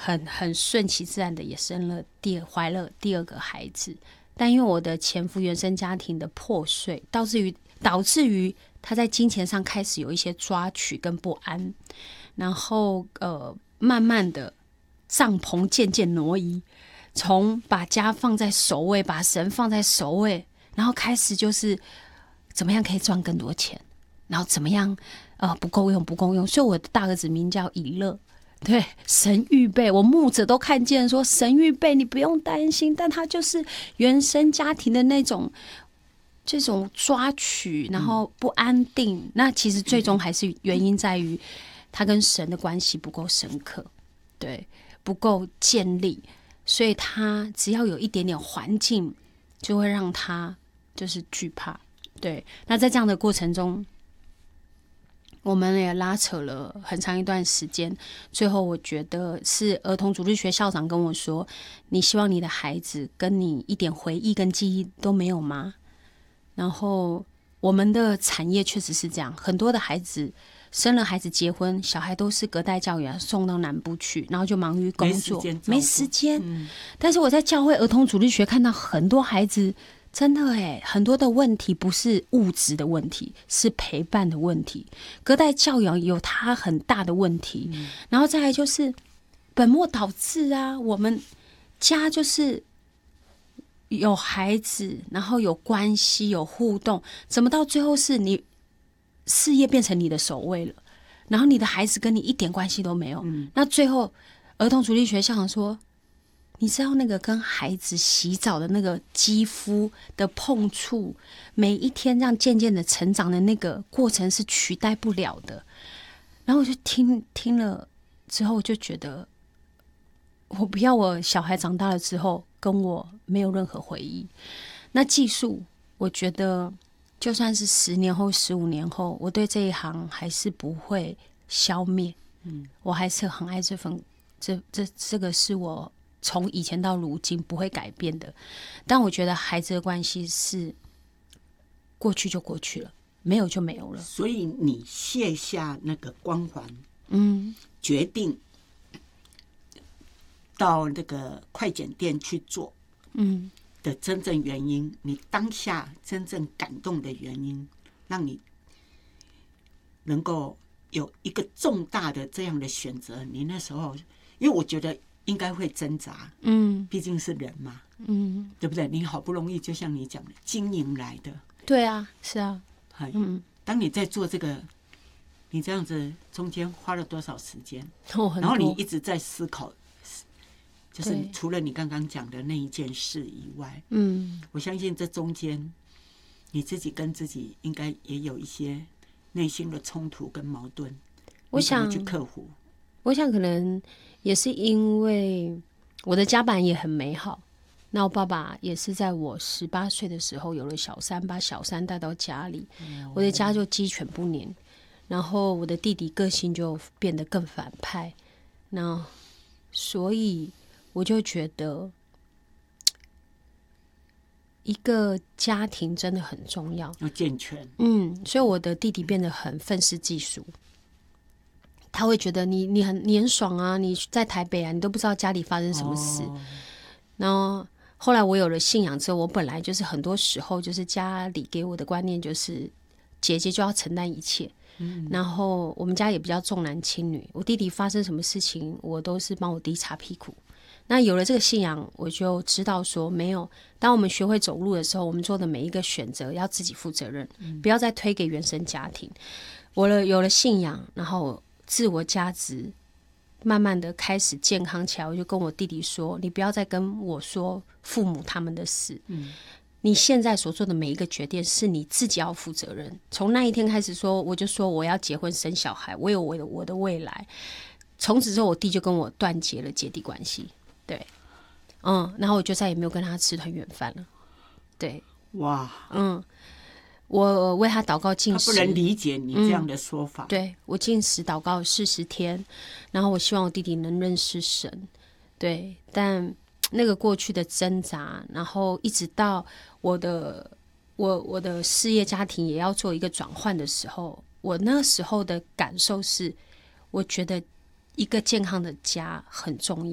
很顺其自然的也怀了第二个孩子，但因为我的前夫原生家庭的破碎，导致于他在金钱上开始有一些抓取跟不安，然后慢慢的帐篷渐渐挪移，从把家放在首位，把神放在首位，然后开始就是怎么样可以赚更多钱，然后怎么样不够用，所以我的大儿子名叫以勒。对，神预备，我牧者都看见说神预备，你不用担心。但他就是原生家庭的那种这种抓取，然后不安定。那其实最终还是原因在于他跟神的关系不够深刻，对，不够建立，所以他只要有一点点环境，就会让他就是惧怕。对，那在这样的过程中，我们也拉扯了很长一段时间，最后我觉得是儿童主日学校长跟我说，你希望你的孩子跟你一点回忆跟记忆都没有吗？然后我们的产业确实是这样，很多的孩子生了孩子结婚，小孩都是隔代教育送到南部去，然后就忙于工作，没时间。但是我在教会儿童主日学看到很多孩子真的很多的问题不是物质的问题，是陪伴的问题。隔代教养有它很大的问题，然后再来就是本末倒置啊。我们家就是有孩子，然后有关系，有互动，怎么到最后是你事业变成你的首位了，然后你的孩子跟你一点关系都没有？那最后儿童主日学校长说，你知道那个跟孩子洗澡的那个肌肤的碰触，每一天这样渐渐的成长的那个过程是取代不了的。然后我就听了之后，我就觉得我不要我小孩长大了之后跟我没有任何回忆。那技术我觉得就算是10年后15年后，我对这一行还是不会消灭。我还是很爱这份这个是我从以前到如今不会改变的。但我觉得孩子的关系是过去就过去了，没有就没有了。 所以你卸下那个光环，决定到那个快剪店去做，的真正原因，你当下真正感动的原因，让你能够有一个重大的这样的选择。你那时候，因为我觉得应该会挣扎，毕竟是人嘛，对不对？你好不容易，就像你讲的，经营来的， 对啊，是啊， 当你在做这个，你这样子中间花了多少时间？ 然后你一直在思考，就是除了你刚刚讲的那一件事以外，我相信这中间你自己跟自己应该也有一些内心的冲突跟矛盾， 我想去克服。 我想可能也是因为我的家版也很美好，那我爸爸也是在我18岁的时候有了小三，把小三带到家里，我的家就鸡犬不宁，然后我的弟弟个性就变得更反派，那所以我就觉得一个家庭真的很重要， 要健全。 所以我的弟弟变得很愤世嫉俗，他会觉得你很爽啊，你在台北啊，你都不知道家里发生什么事。然后后来我有了信仰之后，我本来就是很多时候就是家里给我的观念就是姐姐就要承担一切，然后我们家也比较重男轻女，我弟弟发生什么事情我都是帮我弟擦屁股。那有了这个信仰，我就知道说没有，当我们学会走路的时候，我们做的每一个选择要自己负责任，不要再推给原生家庭。我有了信仰，然后自我价值慢慢的开始健康起来，我就跟我弟弟说，你不要再跟我说父母他们的事，你现在所做的每一个决定是你自己要负责任。从那一天开始说，我就说我要结婚生小孩，我有我的未来。从此之后我弟就跟我断绝了姐弟关系，对，然后我就再也没有跟他吃团圆饭了，对， 哇， 我为他祷告禁食， 他不能理解你这样的说法。 对，我禁食祷告40天，然后我希望我弟弟能认识神，对，但那个过去的挣扎，然后一直到我的事业家庭也要做一个转换的时候，我那时候的感受是，我觉得一个健康的家很重要。